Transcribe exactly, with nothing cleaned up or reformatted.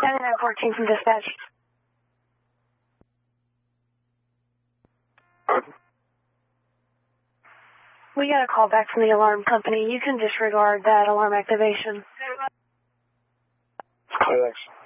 ninety-nine fourteen from dispatch. We got a call back from the alarm company. You can disregard that alarm activation. Clear, thanks.